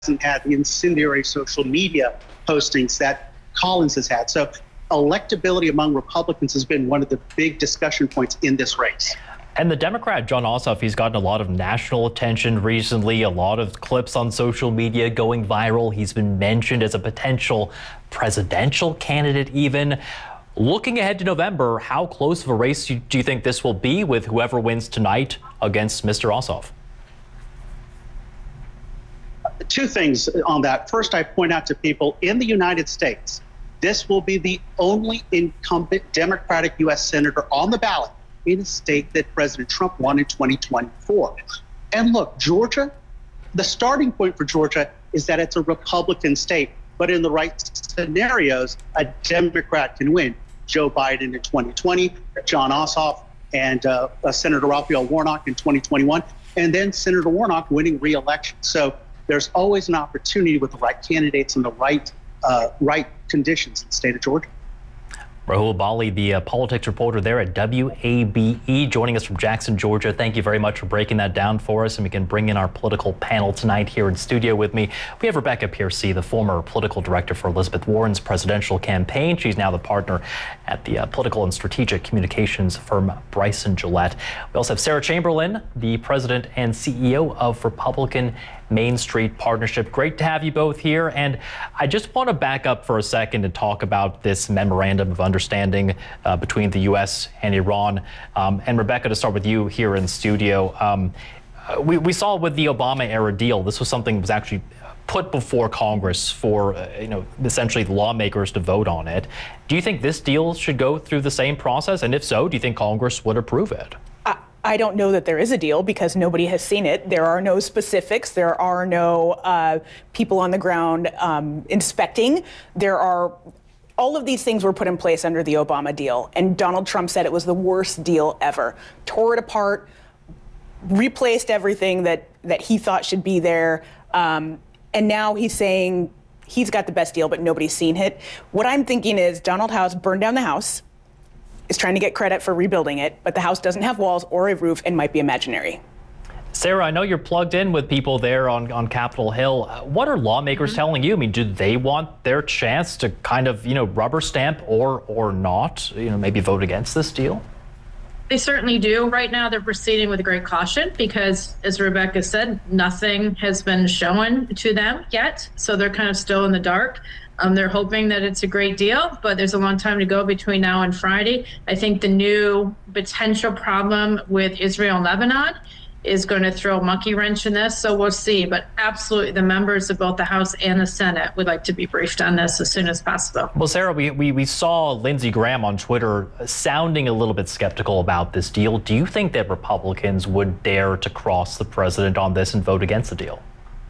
hasn't had the incendiary social media postings that Collins has had. So electability among Republicans has been one of the big discussion points in this race. And the Democrat, Jon Ossoff, he's gotten a lot of national attention recently, a lot of clips on social media going viral. He's been mentioned as a potential presidential candidate even. Looking ahead to November, how close of a race do you think this will be with whoever wins tonight against Mr. Ossoff? Two things on that. First, I point out to people in the United States, this will be the only incumbent Democratic U.S. senator on the ballot in a state that President Trump won in 2024. And look, Georgia, the starting point for Georgia is that it's a Republican state, but in the right scenarios, a Democrat can win. Joe Biden in 2020, Jon Ossoff, and Senator Raphael Warnock in 2021, and then Senator Warnock winning re-election. So there's always an opportunity with the right candidates and the right conditions in the state of Georgia. Rahul Bali, the politics reporter there at WABE, joining us from Jackson, Georgia. Thank you very much for breaking that down for us, and we can bring in our political panel tonight here in studio with me. We have Rebecca Piercy, the former political director for Elizabeth Warren's presidential campaign. She's now the partner at the political and strategic communications firm Bryson Gillette. We also have Sarah Chamberlain, the president and CEO of Republican Main Street Partnership. Great to have you both here. And I just want to back up for a second and talk about this memorandum of understanding between the U.S. and Iran. And Rebecca, to start with you here in studio, we saw with the Obama era deal, this was something that was actually put before Congress for, essentially lawmakers to vote on it. Do you think this deal should go through the same process? And if so, do you think Congress would approve it? I don't know that there is a deal because nobody has seen it. There are no specifics. There are no people on the ground inspecting. All of these things were put in place under the Obama deal. And Donald Trump said it was the worst deal ever. Tore it apart, replaced everything that he thought should be there. And now he's saying he's got the best deal, but nobody's seen it. What I'm thinking is Donald House burned down the house, is trying to get credit for rebuilding it, but the house doesn't have walls or a roof and might be imaginary. Sarah, I know you're plugged in with people there on Capitol Hill. What are lawmakers telling you? I mean, do they want their chance to kind of, rubber stamp or not, maybe vote against this deal? They certainly do. Right now, they're proceeding with great caution because, as Rebecca said, nothing has been shown to them yet. So they're kind of still in the dark. They're hoping that it's a great deal, but there's a long time to go between now and Friday. I think the new potential problem with Israel and Lebanon is going to throw a monkey wrench in this. So we'll see. But absolutely, the members of both the House and the Senate would like to be briefed on this as soon as possible. Well, Sarah, we saw Lindsey Graham on Twitter sounding a little bit skeptical about this deal. Do you think that Republicans would dare to cross the president on this and vote against the deal?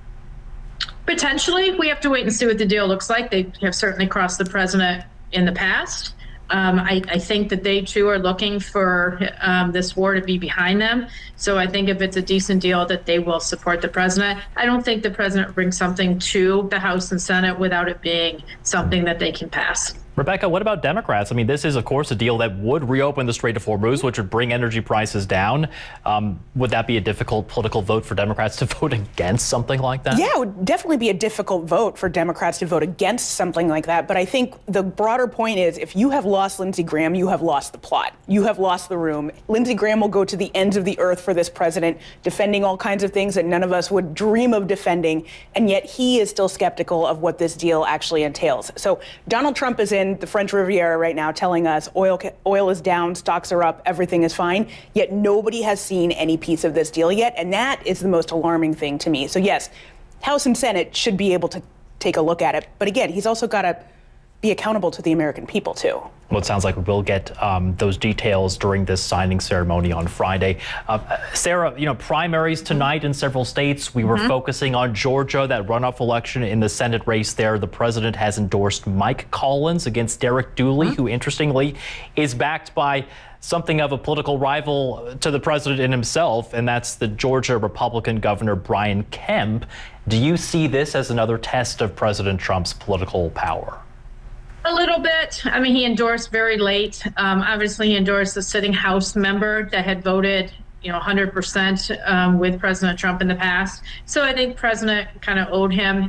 Potentially. We have to wait and see what the deal looks like. They have certainly crossed the president in the past. I think that they too are looking for this war to be behind them. So I think if it's a decent deal that they will support the president. I don't think the president brings something to the House and Senate without it being something that they can pass. Rebecca, what about Democrats? I mean, this is, of course, a deal that would reopen the Strait of Hormuz, which would bring energy prices down. Would that be a difficult political vote for Democrats to vote against something like that? Yeah, it would definitely be a difficult vote for Democrats to vote against something like that. But I think the broader point is if you have lost Lindsey Graham, you have lost the plot. You have lost the room. Lindsey Graham will go to the ends of the earth for this president, defending all kinds of things that none of us would dream of defending. And yet he is still skeptical of what this deal actually entails. So Donald Trump is in the French Riviera right now telling us oil is down, stocks are up, everything is fine, yet nobody has seen any piece of this deal yet, and that is the most alarming thing to me. So yes, House and Senate should be able to take a look at it, but again, he's also got to be accountable to the American people too. Well, it sounds like we'll get those details during this signing ceremony on Friday. Sarah, primaries tonight in several states. We were focusing on Georgia, that runoff election in the Senate race there. The president has endorsed Mike Collins against Derek Dooley, who interestingly is backed by something of a political rival to the president in himself, and that's the Georgia Republican Governor Brian Kemp. Do you see this as another test of President Trump's political power? A little bit. I mean, he endorsed very late. Obviously, he endorsed a sitting House member that had voted, 100% with President Trump in the past. So I think President kind of owed him